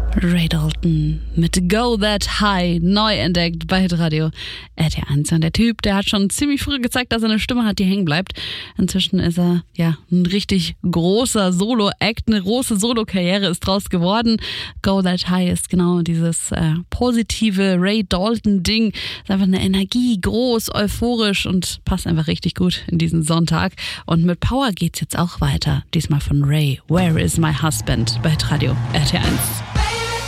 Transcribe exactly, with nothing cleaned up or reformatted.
Ray Dalton mit Go That High, neu entdeckt bei Radio R T eins. Und der Typ, der hat schon ziemlich früh gezeigt, dass er eine Stimme hat, die hängen bleibt. Inzwischen ist er ja ein richtig großer Solo-Act, eine große Solo-Karriere ist draus geworden. Go That High ist genau dieses äh, positive Ray Dalton-Ding. Ist einfach eine Energie, groß, euphorisch und passt einfach richtig gut in diesen Sonntag. Und mit Power geht's jetzt auch weiter. Diesmal von Ray, Where is my husband? Bei Radio R T eins.